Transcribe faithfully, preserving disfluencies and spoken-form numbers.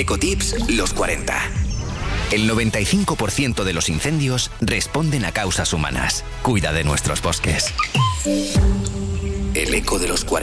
Ecotips los cuarenta. El noventa y cinco por ciento de los incendios responden a causas humanas. Cuida de nuestros bosques. El eco de los cuarenta.